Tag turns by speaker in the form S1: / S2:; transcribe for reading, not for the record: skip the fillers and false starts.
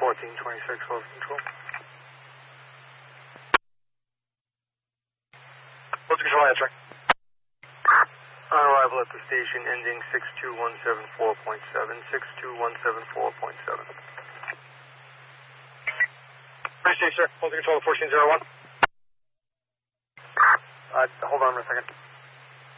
S1: 1426, close control.
S2: Close control, answering.
S1: On arrival at the station, ending 62174.7, 62174.7.
S2: Appreciate, sir. Close control, 1401.
S1: Hold on for a second.